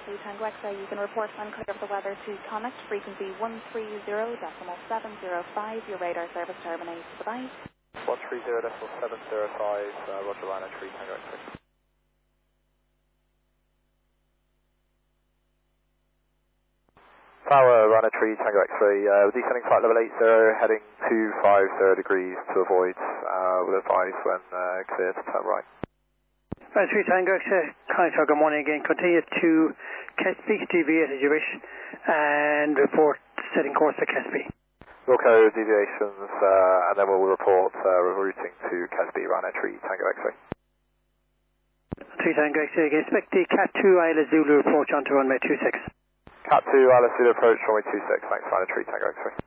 3 Tango X-ray. You can report I'm clear of the weather to Connect, frequency 130.705. Your radar service terminates. Goodbye. 130.705, Roger, Rhino 3 Tango X-ray. Tower, Rhino 3 Tango X-ray, descending flight level 80, heading 250 degrees to avoid, will advise when clear to turn right. Rhino 3 Tango X-ray, good morning again. Continue to Kesby, deviate as you wish, and report setting course to Kesby. Wilco deviations, and then we'll report rerouting to Kesby, Rhino 3 Tango X-ray. 3 Tango X-ray again. Expect the Cat 2 Isla Zulu approach onto runway 26. Cat 2, Alice Zulu approach, runway 26, thanks, Rhino 3 Tango X-ray.